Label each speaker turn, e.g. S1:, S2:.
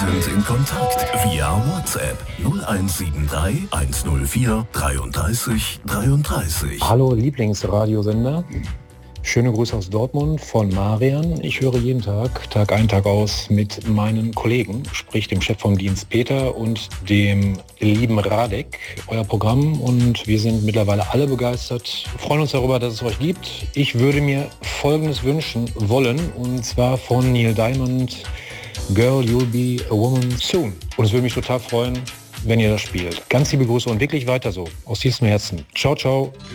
S1: sind in Kontakt via WhatsApp 0173 104 33 33.
S2: Hallo Lieblingsradiosender. Schöne Grüße aus Dortmund von Marian. Ich höre jeden Tag, Tag ein, Tag aus, mit meinen Kollegen, sprich dem Chef vom Dienst Peter und dem lieben Radek, euer Programm, und wir sind mittlerweile alle begeistert. Wir freuen uns darüber, dass es euch gibt. Ich würde mir Folgendes wünschen wollen, und zwar von Neil Diamond, Girl, You'll Be a Woman Soon. Und es würde mich total freuen, wenn ihr das spielt. Ganz liebe Grüße und wirklich weiter so. Aus tiefstem Herzen. Ciao, ciao.